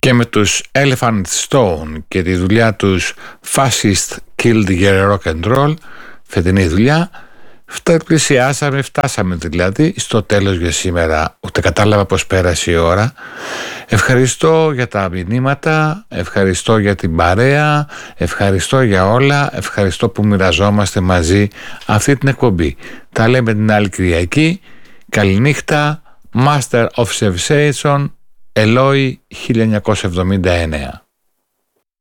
Και με τους Elephant Stone και τη δουλειά τους Fascist Killed Your Rock and Roll, φετινή δουλειά, φτάσαμε δηλαδή στο τέλος για σήμερα. Ούτε κατάλαβα πως πέρασε η ώρα. Ευχαριστώ για τα μηνύματα, ευχαριστώ για την παρέα, ευχαριστώ για όλα, ευχαριστώ που μοιραζόμαστε μαζί αυτή την εκπομπή. Τα λέμε την άλλη Κυριακή. Καληνύχτα. Master of Sensation, Eloi 1979.